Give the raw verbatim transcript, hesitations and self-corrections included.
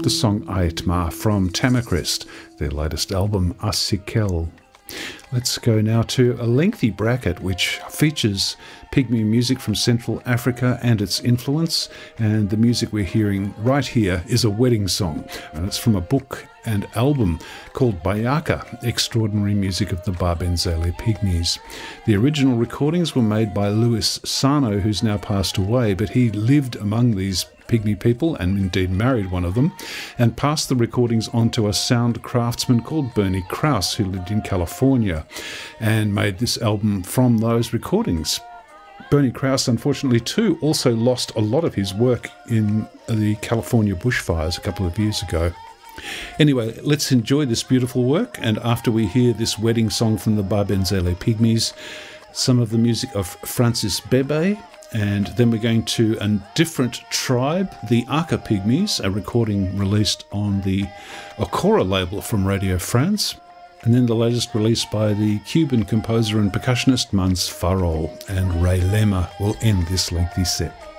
the song Aitma from Tamakrest, their latest album Asikel. Let's go now to a lengthy bracket which features Pygmy music from Central Africa and its influence, and the music we're hearing right here is a wedding song, and it's from a book and album called Bayaka, Extraordinary Music of the Babenzele Pygmies. The original recordings were made by Louis Sano, who's now passed away, but he lived among these Pygmy people and indeed married one of them, and passed the recordings on to a sound craftsman called Bernie Krause, who lived in California and made this album from those recordings. Bernie Krause, unfortunately, too, also lost a lot of his work in the California bushfires a couple of years ago. Anyway, let's enjoy this beautiful work, and after we hear this wedding song from the Babenzele Pygmies, some of the music of Francis Bebe, and then we're going to a different tribe, the Aka Pygmies, a recording released on the Okora label from Radio France, and then the latest release by the Cuban composer and percussionist Mans Farol, and Ray Lema will end this lengthy set.